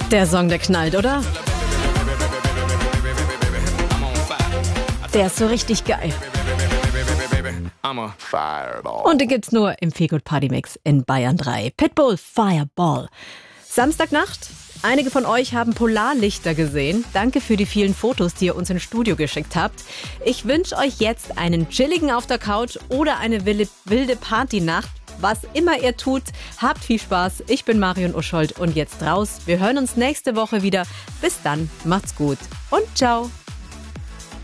Der Song, der knallt, oder? Der ist so richtig geil. Und den gibt's nur im Feelgood Party Mix in Bayern 3. Pitbull Fireball. Samstagnacht. Einige von euch haben Polarlichter gesehen. Danke für die vielen Fotos, die ihr uns ins Studio geschickt habt. Ich wünsche euch jetzt einen chilligen auf der Couch oder eine wilde Partynacht. Was immer ihr tut, habt viel Spaß. Ich bin Marion Uschold und jetzt raus. Wir hören uns nächste Woche wieder. Bis dann, macht's gut und ciao.